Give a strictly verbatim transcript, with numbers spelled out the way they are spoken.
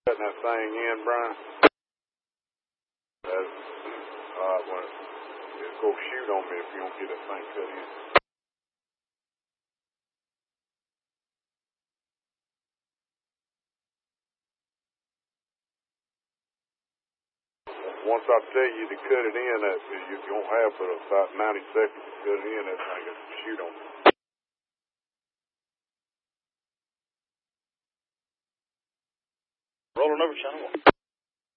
Cutting that thing in, Brian. That's uh, when it's go shoot on me if you don't get that thing cut in. Once I tell you to cut it in, that you don't have but about ninety seconds to cut it in. That thing will shoot on me. Rolling over channel one.